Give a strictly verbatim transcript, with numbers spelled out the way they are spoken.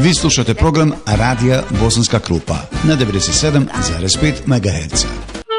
Vi slušate program Radija Bosanska Krupa na devedeset sedam zarez pet megaherca.